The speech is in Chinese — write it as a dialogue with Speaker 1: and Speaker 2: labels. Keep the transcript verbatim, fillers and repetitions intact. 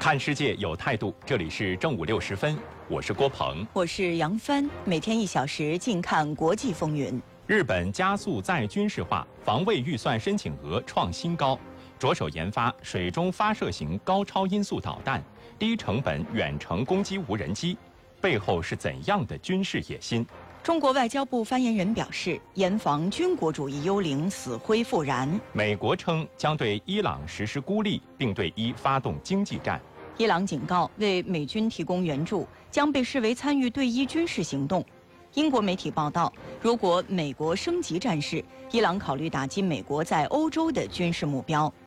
Speaker 1: 看世界有态度，这里是正午六时分，我是郭鹏，
Speaker 2: 我是杨帆，每天一小时，静看国际风云。
Speaker 1: 日本加速再军事化，防卫预算申请额创新高，着手研发水中发射型高超音速导弹、低成本远程攻击无人机，背后是怎样的军事野心？
Speaker 2: 中国外交部发言人表示，严防军国主义幽灵死灰复燃。
Speaker 1: 美国称将对伊朗实施孤立，并对伊发动经济战。
Speaker 2: 伊朗警告，为美军提供援助将被视为参与对伊军事行动。英国媒体报道，如果美国升级战事，伊朗考虑打击美国在欧洲的军事目标。